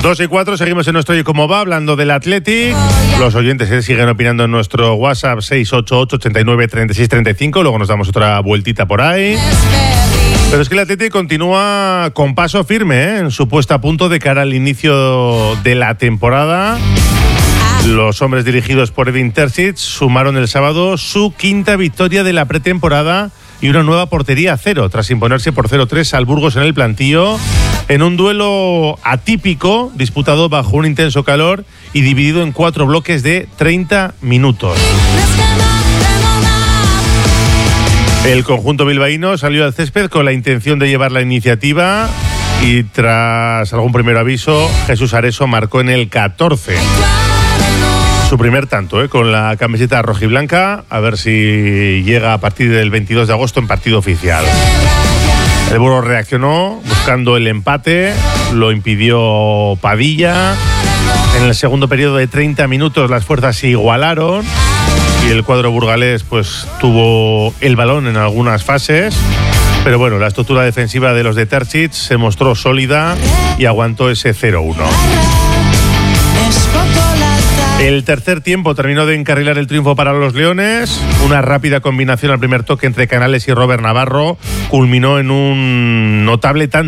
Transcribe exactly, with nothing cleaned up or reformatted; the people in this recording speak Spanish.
dos y cuatro, seguimos en nuestro Oye Cómo Va, hablando del Athletic. Los oyentes eh, siguen opinando en nuestro WhatsApp seis ocho ocho, ocho nueve, tres seis tres cinco. Luego nos damos otra vueltita por ahí. Pero es que el Athletic continúa con paso firme ¿eh? en su puesta a punto de cara al inicio de la temporada. Los hombres dirigidos por Edin Terzic sumaron el sábado su quinta victoria de la pretemporada y una nueva portería a cero, tras imponerse por cero tres al Burgos en el Plantío, en un duelo atípico, disputado bajo un intenso calor y dividido en cuatro bloques de treinta minutos. El conjunto bilbaíno salió al césped con la intención de llevar la iniciativa y tras algún primer aviso, Jesús Areso marcó en el catorce. Su primer tanto, ¿eh? con la camiseta rojiblanca, a ver si llega a partir del veintidós de agosto en partido oficial. El Burgos reaccionó buscando el empate, lo impidió Padilla. En el segundo periodo de treinta minutos las fuerzas se igualaron y el cuadro burgalés pues tuvo el balón en algunas fases. Pero bueno, la estructura defensiva de los de Terzic se mostró sólida y aguantó ese cero uno. El tercer tiempo terminó de encarrilar el triunfo para los leones. Una rápida combinación al primer toque entre Canales y Robert Navarro culminó en un notable tanto